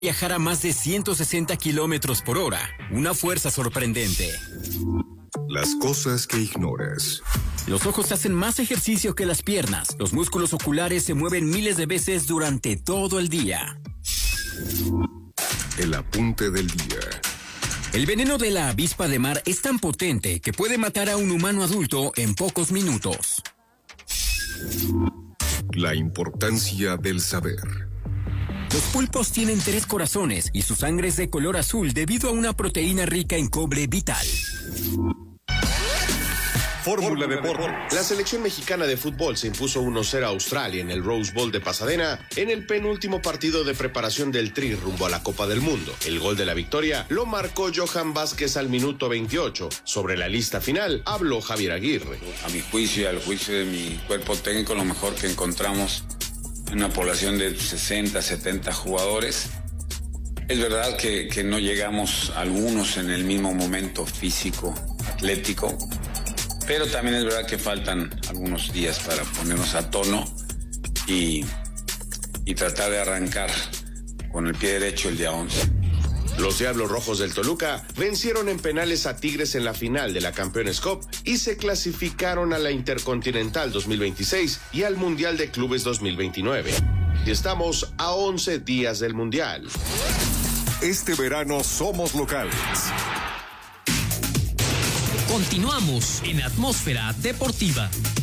viajar a más de 160 kilómetros por hora. Una fuerza sorprendente. Las cosas que ignoras. Los ojos hacen más ejercicio que las piernas. Los músculos oculares se mueven miles de veces durante todo el día. El apunte del día. El veneno de la avispa de mar es tan potente que puede matar a un humano adulto en pocos minutos. La importancia del saber. Los pulpos tienen 3 corazones y su sangre es de color azul debido a una proteína rica en cobre vital. Fórmula Deportes. La selección mexicana de fútbol se impuso 1-0 a Australia en el Rose Bowl de Pasadena en el penúltimo partido de preparación del Tri rumbo a la Copa del Mundo. El gol de la victoria lo marcó Johan Vázquez al minuto 28. Sobre la lista final habló Javier Aguirre. A mi juicio y al juicio de mi cuerpo técnico, lo mejor que encontramos en una población de 60, 70 jugadores. Es verdad que no llegamos algunos en el mismo momento físico, atlético, pero también es verdad que faltan algunos días para ponernos a tono y tratar de arrancar con el pie derecho el día 11. Los Diablos Rojos del Toluca vencieron en penales a Tigres en la final de la Campeones Cup y se clasificaron a la Intercontinental 2026 y al Mundial de Clubes 2029. Y estamos a 11 días del Mundial. Este verano somos locales. Continuamos en Atmósfera Deportiva.